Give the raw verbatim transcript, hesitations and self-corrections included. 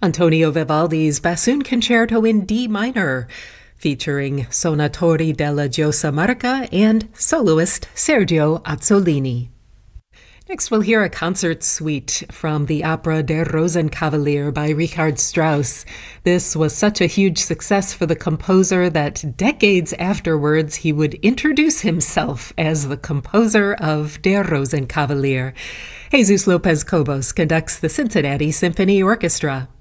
Antonio Vivaldi's Bassoon Concerto in D minor, featuring Suonatori della Giosa Marca and soloist Sergio Azzolini. Next, we'll hear a concert suite from the opera Der Rosenkavalier by Richard Strauss. This was such a huge success for the composer that decades afterwards he would introduce himself as the composer of Der Rosenkavalier. Jesus Lopez Cobos conducts the Cincinnati Symphony Orchestra.